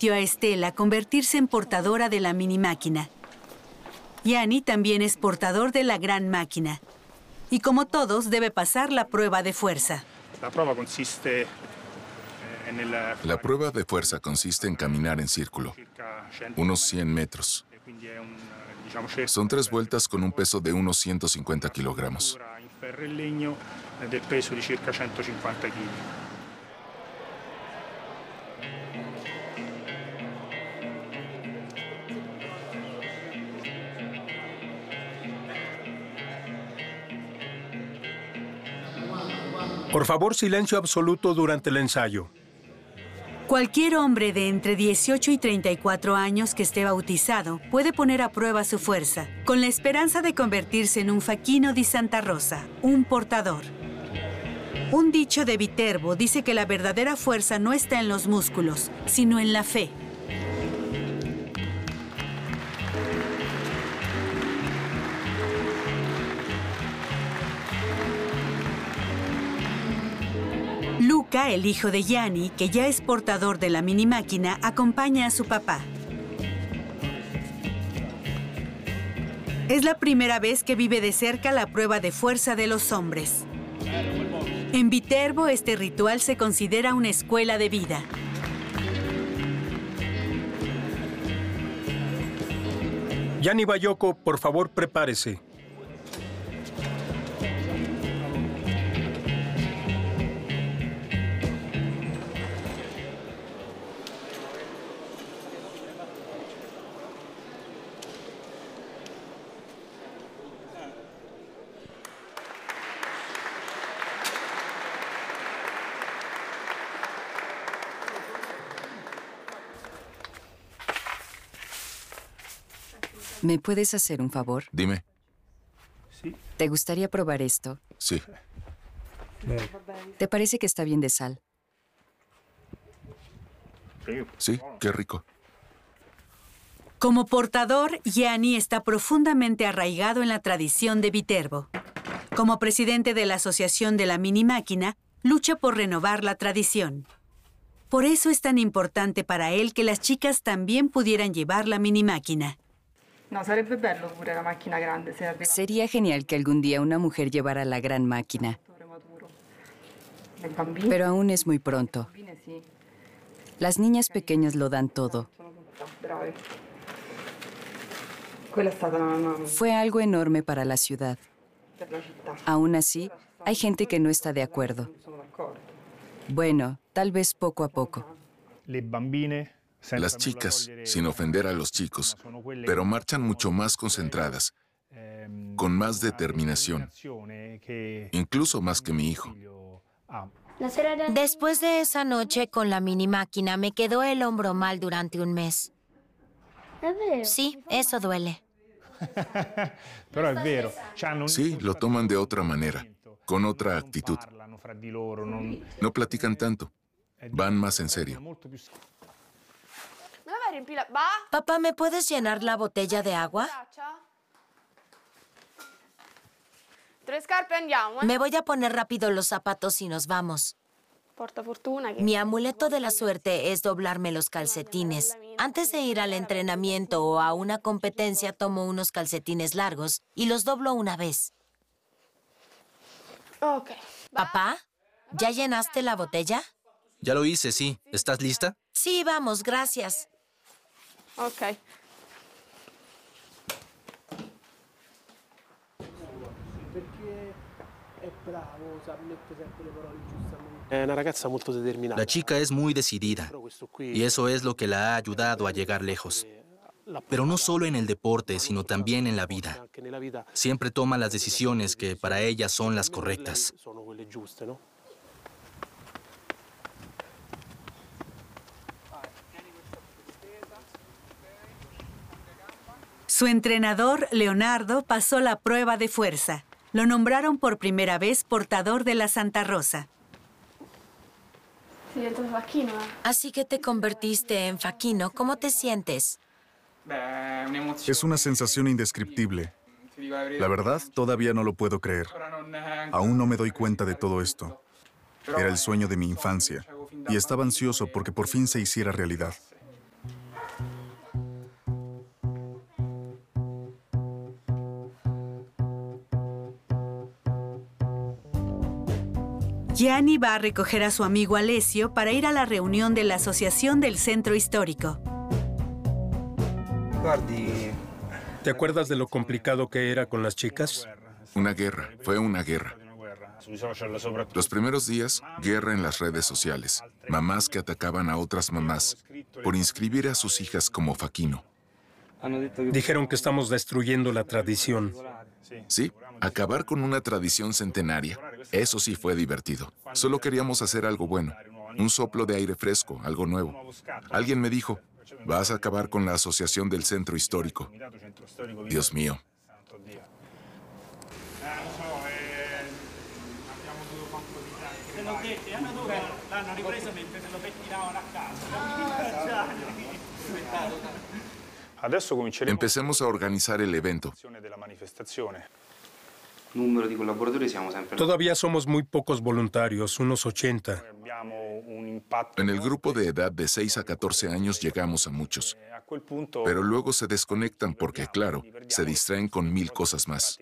permitió a Estela convertirse en portadora de la mini máquina. Gianni también es portador de la gran máquina. Y como todos, debe pasar la prueba de fuerza. La prueba de fuerza consiste en caminar en círculo, unos 100 metros. Son 3 vueltas con un peso de unos 150 kilogramos. Por favor, silencio absoluto durante el ensayo. Cualquier hombre de entre 18 y 34 años que esté bautizado puede poner a prueba su fuerza, con la esperanza de convertirse en un Facchino di Santa Rosa, un portador. Un dicho de Viterbo dice que la verdadera fuerza no está en los músculos, sino en la fe. Luca, el hijo de Gianni, que ya es portador de la mini máquina, acompaña a su papá. Es la primera vez que vive de cerca la prueba de fuerza de los hombres. En Viterbo, este ritual se considera una escuela de vida. Gianni Baiocco, por favor, prepárese. ¿Me puedes hacer un favor? Dime. ¿Te gustaría probar esto? Sí. ¿Te parece que está bien de sal? Sí, qué rico. Como portador, Gianni está profundamente arraigado en la tradición de Viterbo. Como presidente de la Asociación de la Mini Máquina, lucha por renovar la tradición. Por eso es tan importante para él que las chicas también pudieran llevar la mini máquina. No, sarebbe bello pure la macchina grande se arriva. Sería genial que algún día una mujer llevara la gran máquina. Pero aún es muy pronto. Las niñas pequeñas lo dan todo. Fue algo enorme para la ciudad. Aún así, hay gente que no está de acuerdo. Bueno, tal vez poco a poco. Las chicas, sin ofender a los chicos, pero marchan mucho más concentradas, con más determinación, incluso más que mi hijo. Después de esa noche con la mini máquina, me quedó el hombro mal durante un mes. Sí, eso duele. Sí, lo toman de otra manera, con otra actitud. No platican tanto, van más en serio. Papá, ¿me puedes llenar la botella de agua? Me voy a poner rápido los zapatos y nos vamos. Mi amuleto de la suerte es doblarme los calcetines. Antes de ir al entrenamiento o a una competencia, tomo unos calcetines largos y los doblo una vez. Papá, ¿ya llenaste la botella? Ya lo hice, sí. ¿Estás lista? Sí, vamos, gracias. Ok. La chica es muy decidida y eso es lo que la ha ayudado a llegar lejos. Pero no solo en el deporte, sino también en la vida. Siempre toma las decisiones que para ella son las correctas. Su entrenador, Leonardo, pasó la prueba de fuerza. Lo nombraron por primera vez portador de la Santa Rosa. Así que te convertiste en Facchino. ¿Cómo te sientes? Es una sensación indescriptible. La verdad, todavía no lo puedo creer. Aún no me doy cuenta de todo esto. Era el sueño de mi infancia y estaba ansioso porque por fin se hiciera realidad. Gianni va a recoger a su amigo Alessio para ir a la reunión de la Asociación del Centro Histórico. ¿Te acuerdas de lo complicado que era con las chicas? Una guerra, fue una guerra. Los primeros días, guerra en las redes sociales. Mamás que atacaban a otras mamás por inscribir a sus hijas como Facchino. Dijeron que estamos destruyendo la tradición. Sí, acabar con una tradición centenaria. Eso sí fue divertido. Solo queríamos hacer algo bueno. Un soplo de aire fresco, algo nuevo. Alguien me dijo, vas a acabar con la Asociación del Centro Histórico. Dios mío. Empecemos a organizar el evento. Todavía somos muy pocos voluntarios, unos 80. En el grupo de edad de 6 a 14 años llegamos a muchos. Pero luego se desconectan porque, claro, se distraen con 1000 cosas más.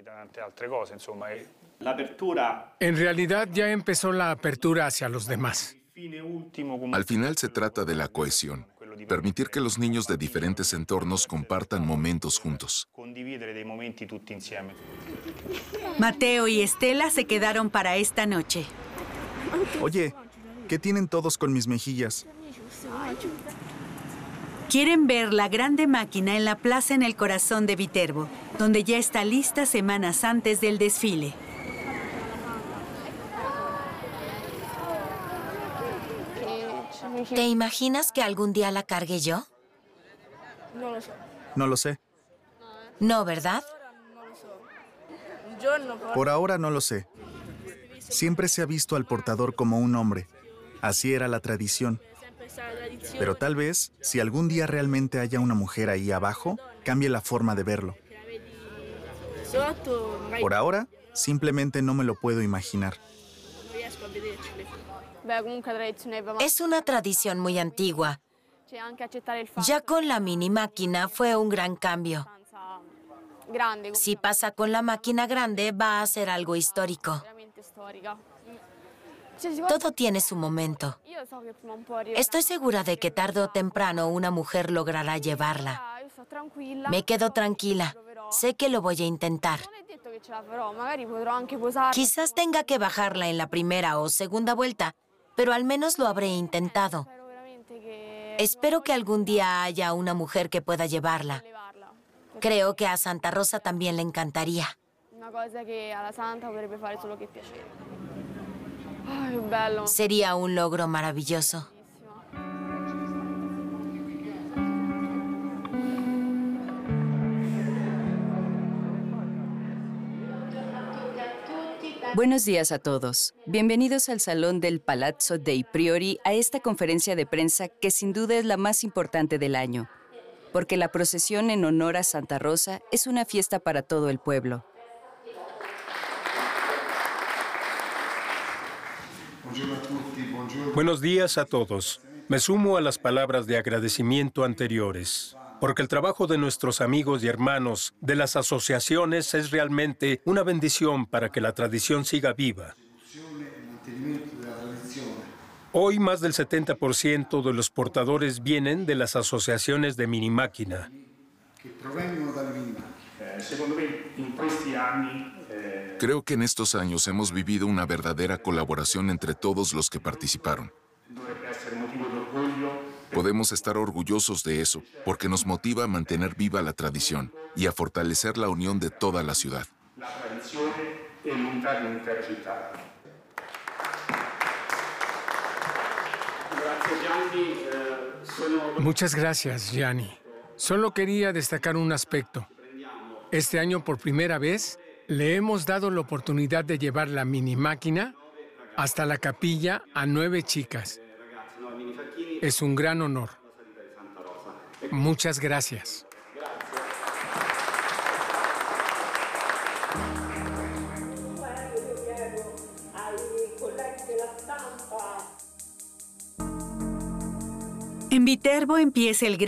En realidad ya empezó la apertura hacia los demás. Al final se trata de la cohesión. Permitir que los niños de diferentes entornos compartan momentos juntos. Mateo y Estela se quedaron para esta noche. Oye, ¿qué tienen todos con mis mejillas? Quieren ver la grande máquina en la plaza en el corazón de Viterbo, donde ya está lista semanas antes del desfile. ¿Te imaginas que algún día la cargue yo? No lo sé. No, ¿verdad? Por ahora no lo sé. Siempre se ha visto al portador como un hombre. Así era la tradición. Pero tal vez, si algún día realmente haya una mujer ahí abajo, cambie la forma de verlo. Por ahora, simplemente no me lo puedo imaginar. Es una tradición muy antigua. Ya con la mini máquina fue un gran cambio. Si pasa con la máquina grande, va a ser algo histórico. Todo tiene su momento. Estoy segura de que tarde o temprano una mujer logrará llevarla. Me quedo tranquila. Sé que lo voy a intentar. Quizás tenga que bajarla en la primera o segunda vuelta, pero al menos lo habré intentado. Espero que algún día haya una mujer que pueda llevarla. Creo que a Santa Rosa también le encantaría. Sería un logro maravilloso. Buenos días a todos. Bienvenidos al Salón del Palazzo dei Priori a esta conferencia de prensa que sin duda es la más importante del año, porque la procesión en honor a Santa Rosa es una fiesta para todo el pueblo. Buenos días a todos. Me sumo a las palabras de agradecimiento anteriores, porque el trabajo de nuestros amigos y hermanos de las asociaciones es realmente una bendición para que la tradición siga viva. Hoy más del 70% de los portadores vienen de las asociaciones de mini máquina. Creo que en estos años hemos vivido una verdadera colaboración entre todos los que participaron. Podemos estar orgullosos de eso, porque nos motiva a mantener viva la tradición y a fortalecer la unión de toda la ciudad. Muchas gracias, Gianni. Solo quería destacar un aspecto. Este año, por primera vez, le hemos dado la oportunidad de llevar la mini máquina hasta la capilla a 9 chicas. Es un gran honor. Muchas gracias. En Viterbo empieza el gran